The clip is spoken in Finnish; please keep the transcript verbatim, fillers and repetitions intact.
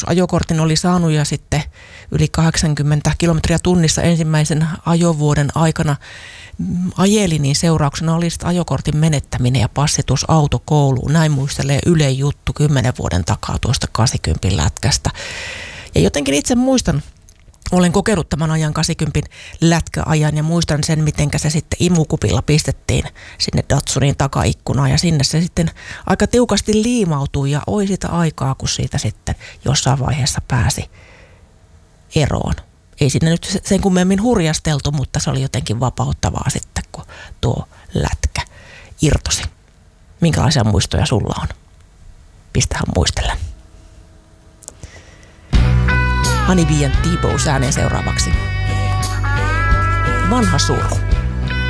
ajokortin oli saanut ja sitten yli kahdeksankymmentä kilometriä tunnissa ensimmäisen ajovuoden aikana ajeli, niin seurauksena oli sitten ajokortin menettäminen ja passitus autokouluun. Näin muistelee Yle Juttu kymmenen vuoden takaa tuosta kahdeksankymmentä lätkästä. Ja jotenkin itse muistan, olen kokenut tämän ajan kahdeksankymmentä lätkäajan ja muistan sen, miten se sitten imukupilla pistettiin sinne Datsunin takaikkunaan ja sinne se sitten aika tiukasti liimautui ja oi sitä aikaa, kun siitä sitten jossain vaiheessa pääsi eroon. Ei sinne nyt sen kummemmin hurjasteltu, mutta se oli jotenkin vapauttavaa sitten, kun tuo lätkä irtosi. Minkälaisia muistoja sulla on? Pistähän muistella. Honey Bee and T-Bow ääneen seuraavaksi. Vanha suru.